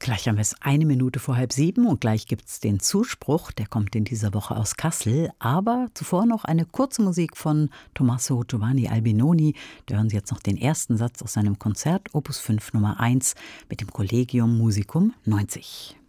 Gleich haben wir es 1 Minute vor 6:30 und gleich gibt's den Zuspruch, der kommt in dieser Woche aus Kassel. Aber zuvor noch eine kurze Musik von Tommaso Giovanni Albinoni. Da hören Sie jetzt noch den ersten Satz aus seinem Konzert, Opus 5 Nummer 1 mit dem Collegium Musicum 90.